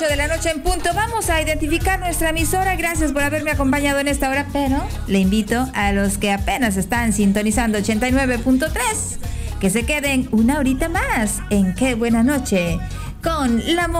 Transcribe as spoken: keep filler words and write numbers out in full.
De la noche en punto, vamos a identificar nuestra emisora. Gracias por haberme acompañado en esta hora, pero le invito a los que apenas están sintonizando ochenta y nueve punto tres que se queden una horita más en Qué Buena Noche con la